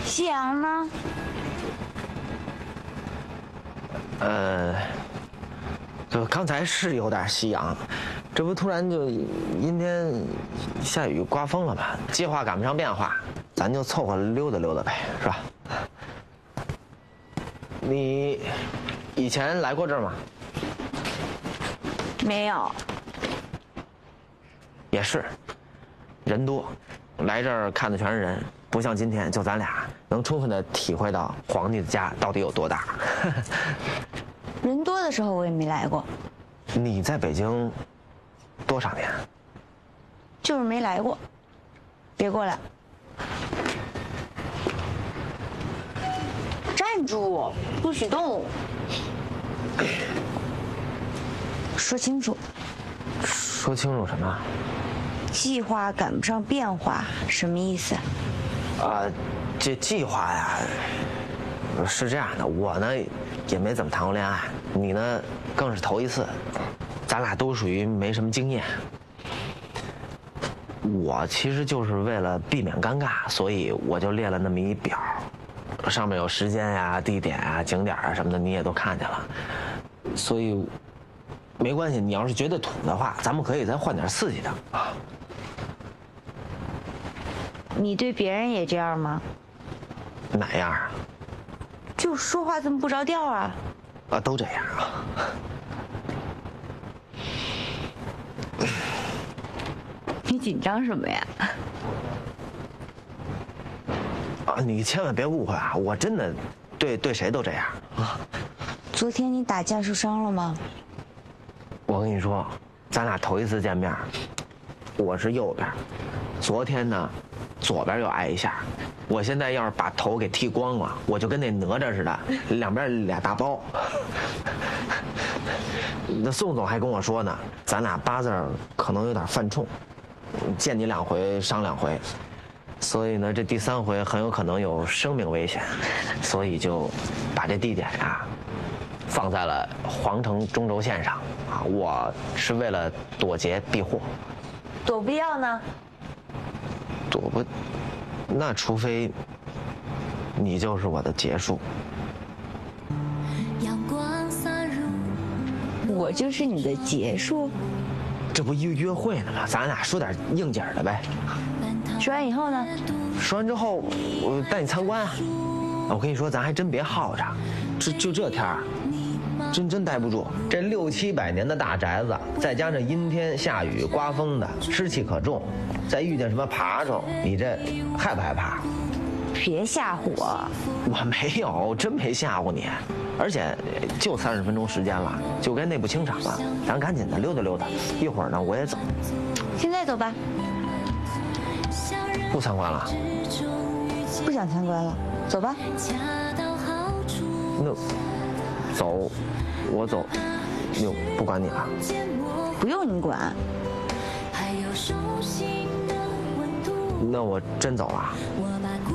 夕阳呢？ 就刚才是有点夕阳，这不突然就阴天下雨刮风了吗？计划赶不上变化，咱就凑合溜达溜达呗，是吧？你以前来过这儿吗？ 没有。 也是，人多，来这儿看的全是人，不像今天就咱俩，能充分的体会到皇帝的家到底有多大。 人多的时候我也没来过。 你在北京多少年？ 就是没来过。别过来。站住！不许动！说清楚。 说清楚什么？ 计划赶不上变化，什么意思？ 这计划呀，是这样的，我呢也没怎么谈过恋爱，你呢更是头一次，咱俩都属于没什么经验。我其实就是为了避免尴尬，所以我就列了那么一表，上面有时间呀、地点啊、景点啊什么的，你也都看见了，所以没关系。你要是觉得土的话，咱们可以再换点刺激的啊。 你对别人也这样吗？ 哪样啊？ 就说话这么不着调啊？ 都这样啊。 你紧张什么呀？ 你千万别误会啊！我真的对谁都这样啊。 昨天你打架受伤了吗？ 我跟你说，咱俩头一次见面，我是右边，昨天呢，左边又挨一下。我现在要是把头给剃光了，我就跟那哪吒似的，两边俩大包。那宋总还跟我说呢，咱俩八字可能有点犯冲，见你2回伤2回，所以呢，这第3回很有可能有生命危险，所以就把这地点呀放在了皇城中轴线上啊。我是为了躲劫避祸。 躲不掉呢？ 躲不，那除非你就是我的结束。 我就是你的结束？ 这不约会呢吗？咱俩说点应景的呗。 说完以后呢？ 说完之后，我带你参观啊。我跟你说，咱还真别耗着，就这天儿，真待不住。这600、700年的大宅子，再加上阴天下雨刮风的，湿气可重，再遇见什么爬虫，你这害不害怕？ 别吓唬我！ 我没有，真没吓唬你。而且就30分钟时间了，就该内部清场了，咱赶紧的溜达溜达。一会儿呢，我也走。 现在走吧。 不参观了？ 不想参观了，走吧。 那走，我走，就不管你了。 不用你管。 那我真走了。